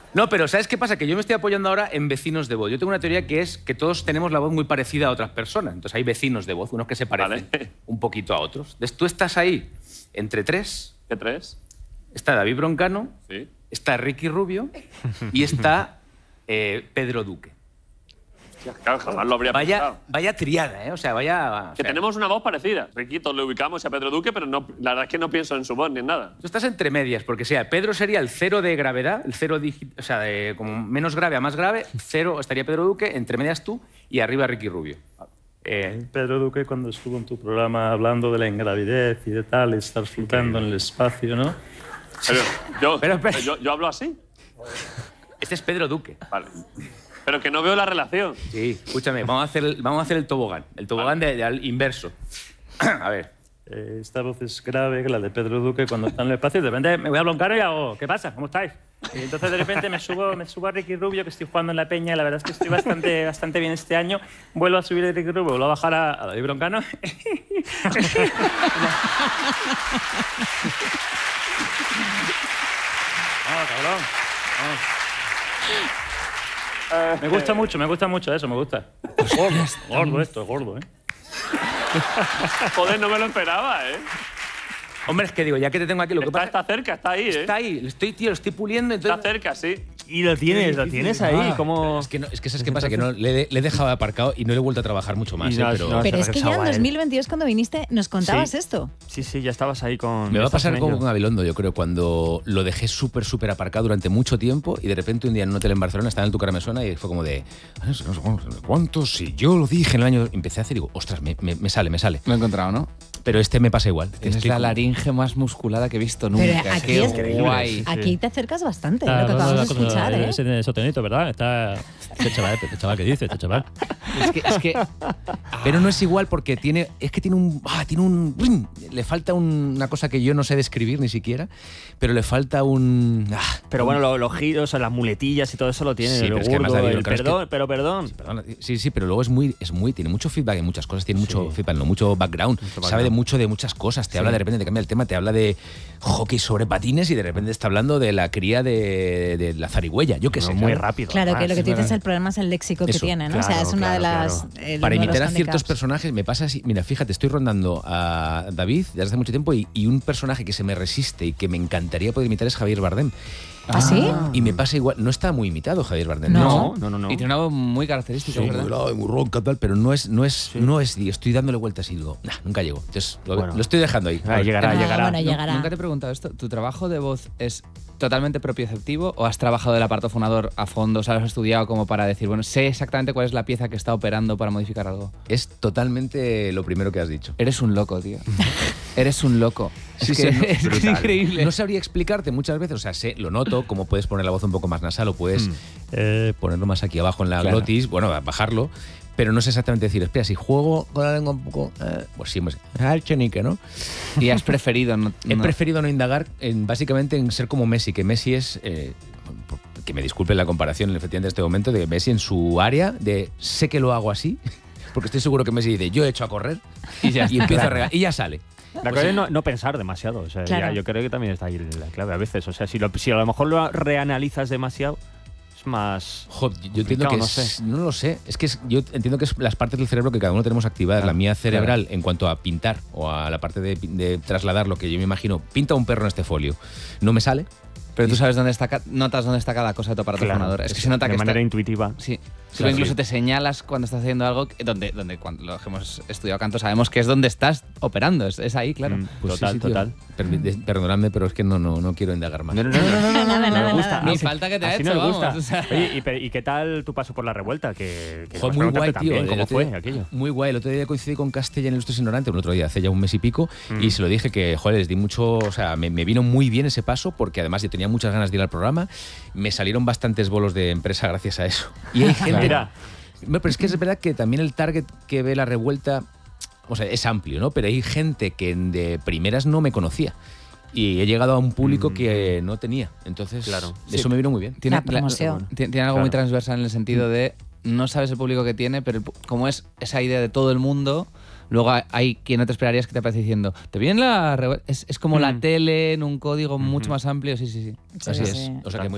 No, pero ¿sabes qué pasa? Que yo me estoy apoyando ahora en vecinos de voz. Yo tengo una teoría que es que todos tenemos la voz muy parecida a otras personas. Entonces hay vecinos de voz, unos que se parecen un poquito a otros. Entonces tú estás ahí entre tres. ¿Qué tres? Está David Broncano, Sí. está Ricky Rubio y está Pedro Duque. Claro, jamás lo habría pensado. Vaya triada, ¿eh? O sea, vaya... Que tenemos una voz parecida. Riquito le ubicamos a Pedro Duque, pero no, la verdad es que no pienso en su voz ni en nada. Tú estás entre medias, porque Pedro sería el cero de gravedad, el cero o sea, de como menos grave a más grave, cero estaría Pedro Duque, entre medias tú y arriba Ricky Rubio. Pedro Duque, cuando estuvo en tu programa hablando de la ingravidez y de tal, estar flotando en el espacio, ¿no? Pero yo hablo así. Este es Pedro Duque. Vale. Pero que no veo la relación. Sí, escúchame, vamos a hacer el tobogán. El tobogán al inverso. A ver. Esta voz es grave, la de Pedro Duque, cuando está en el espacio. De repente me voy a Broncano y hago, ¿qué pasa? ¿Cómo estáis? Y entonces de repente me subo a Ricky Rubio, que estoy jugando en la Peña, y la verdad es que estoy bastante bien este año. Vuelvo a subir a Ricky Rubio, vuelvo a bajar a David Broncano. ¡Vamos, cabrón! Vamos. Me gusta mucho eso, me gusta. Es gordo esto, es gordo, ¿eh? Joder, no me lo esperaba, ¿eh? Hombre, es que digo, ya que te tengo aquí, lo que pasa... Está cerca, está ahí, ¿eh? Está ahí, lo estoy puliendo, entonces... Está cerca, sí. Y lo tienes ahí, como... Es que ¿sabes qué pasa? Que no, le he dejado aparcado y no le he vuelto a trabajar mucho más. Pero es que ya en 2022, cuando viniste, nos contabas esto. Sí, ya estabas ahí con... Me va a pasar como con Gabilondo, yo creo, cuando lo dejé súper aparcado durante mucho tiempo y de repente un día en un hotel en Barcelona estaba en Tu cara me suena y fue como de... No sé cuántos, si yo lo dije en el año... Empecé a hacer y digo, ostras, me sale. Lo he encontrado, ¿no? Pero este me pasa igual. Tienes la laringe más musculada que he visto nunca. Pero aquí Qué guay. Aquí te acercas bastante, lo que acabamos de escuchar, ¿eh? Ese sotenito, ¿verdad? Este chaval que dice, este chaval. Es que pero no es igual porque tiene un le falta una cosa que yo no sé describir ni siquiera, pero le falta un... Pero bueno, los giros, las muletillas y todo eso lo tiene. Sí, el pero es que además, David, el perdón. Sí, pero luego es muy, tiene mucho feedback en muchas cosas, tiene mucho feedback, no, mucho background, sabe de muchas cosas, te habla de repente, te cambia el tema, te habla de hockey sobre patines y de repente está hablando de la cría de la zarigüeya, yo qué sé. Muy rápido. Claro, que lo que tienes el problema es el léxico que tiene, ¿no? Claro, o sea, es una de las... Para imitar a ciertos personajes me pasa así. Mira, fíjate, estoy rondando a David desde hace mucho tiempo y un personaje que se me resiste y que me encantaría poder imitar es Javier Bardem. ¿Ah, sí? Y me pasa igual. No está muy imitado Javier Bardem. No. Y tiene una voz muy característica, ¿verdad? Muy grave, muy ronca, tal, pero no es digo, estoy dándole vueltas y digo, nunca llego. Entonces, lo estoy dejando ahí. Llegará. Bueno, llegará. Nunca te he preguntado esto. ¿Tu trabajo de voz es totalmente propioceptivo o has trabajado del aparato fonador a fondo? O sea, ¿has estudiado como para decir, bueno, sé exactamente cuál es la pieza que está operando para modificar algo? Es totalmente lo primero que has dicho. Eres un loco, tío. Eres un loco. Sí, Es increíble. No sabría explicarte muchas veces, o sea, lo noto, cómo puedes poner la voz un poco más nasal o puedes ponerlo más aquí abajo en la glotis, bueno, bajarlo, pero no sé exactamente decir, espera, si juego con la lengua un poco, pues sí, el chenique, ¿no? Y has preferido He preferido no indagar básicamente en ser como Messi, que Messi es... que me disculpen la comparación efectivamente en este momento, de Messi en su área, de sé que lo hago así, porque estoy seguro que Messi dice, yo he hecho a correr y empiezo a regar, y ya sale. La clave es no pensar demasiado. O sea, claro. yo creo que también está ahí la clave a veces. O sea, si a lo mejor lo reanalizas demasiado, es más... Yo entiendo que no lo sé. Es que yo entiendo que es las partes del cerebro que cada uno tenemos activadas. La mía cerebral, en cuanto a pintar o a la parte de trasladar lo que yo me imagino, pinta un perro en este folio, no me sale. Pero tú sabes notas dónde está cada cosa de tu aparato fonador. Es que se nota de que manera intuitiva. Sí. Claro, incluso te señalas cuando estás haciendo algo donde cuando los que hemos estudiado canto sabemos que es donde estás operando. Es ahí, claro. Pues total. Perdonadme, pero es que no quiero indagar más. No me gusta. Ni falta que te ha Así hecho, nos gusta. vamos. O sea. Oye, ¿y qué tal tu paso por la revuelta? Que fue muy guay, tío. También, ¿cómo fue aquello? Muy guay. El otro día coincidí con Castella en Ilustres Ignorantes, el otro día, hace ya un mes y pico, y se lo dije que, joder, les di mucho... O sea, me vino muy bien ese paso, porque además yo tenía muchas ganas de ir al programa. Me salieron bastantes bolos de empresa gracias a eso. Y hay gente... Mira. Pero es que es verdad que también el target que ve la revuelta, o sea, es amplio, ¿no? Pero hay gente que de primeras no me conocía. Y he llegado a un público que no tenía. Entonces, eso me vino muy bien. La promoción. Tiene algo muy transversal en el sentido de no sabes el público que tiene, pero como es esa idea de todo el mundo, luego hay quien no te esperarías que te aparece diciendo, ¿te viene la revuelta? Es como la tele en un código mucho más amplio, sí. Así es. O sea que muy